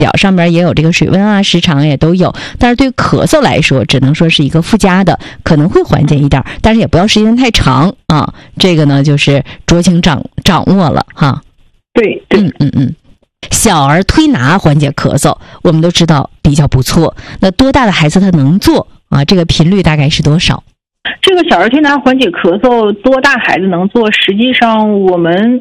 表上面也有这个水温啊、时长也都有，但是对咳嗽来说，只能说是一个附加的，可能会缓解一点，但是也不要时间太长啊。这个呢，就是酌情掌握了哈。 对， 小儿推拿缓解咳嗽，我们都知道比较不错。那多大的孩子他能做啊？这个频率大概是多少？ 这个小儿推拿缓解咳嗽，多大孩子能做？实际上，我们